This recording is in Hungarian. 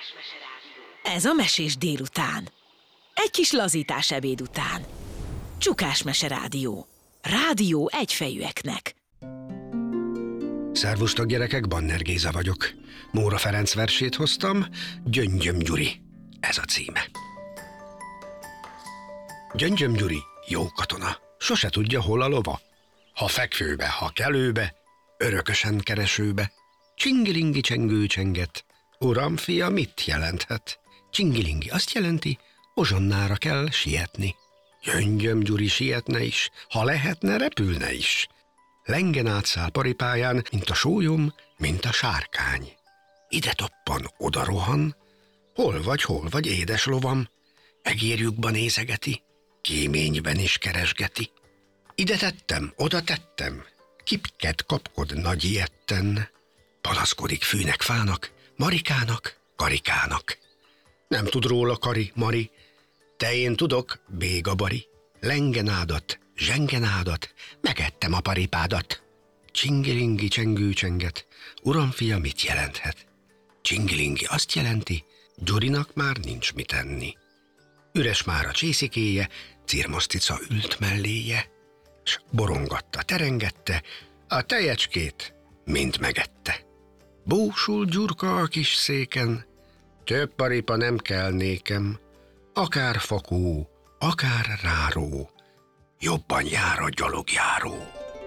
Ez a Mesés délután. Egy kis lazítás ebéd után. Csukás Meserádió. Rádió egyfejűeknek. Szervusztok gyerekek, Banner Géza vagyok. Móra Ferenc versét hoztam, Gyöngyöm Gyuri, ez a címe. Gyöngyöm Gyuri jó katona, sose tudja, hol a lova. Ha fekvőbe, ha kelőbe, örökösen keresőbe. Csingilingi csengő csenget, uram fia mit jelenthet? Csingilingi azt jelenti, Ozsonnára kell sietni. Gyöngyöm Gyuri sietne is, ha lehetne, repülne is. Lengen átszáll paripáján, mint a sólyom, mint a sárkány. Ide toppan, oda rohan, hol vagy, édes lovam, egérjukban nézegeti, kéményben is keresgeti. Ide tettem, oda tettem, kipket kapkod nagy ilyetten. Panaszkodik fűnek, fának, Marikának, Karikának. Nem tud róla Kari, Mari, te én tudok, béga bari. Lengenádat, zsengenádat, megettem a paripádat. Csingilingi csengő csenget, uram fia mit jelenthet? Csingilingi azt jelenti, Gyurinak már nincs mit enni. Üres már a csészikéje, cirmosztica ült melléje, s borongatta, terengette, a tejecskét mind megette. Búsul Gyurka a kis széken, több paripa nem kell nékem, akár fakó, akár ráró, jobban jár a gyalogjáró.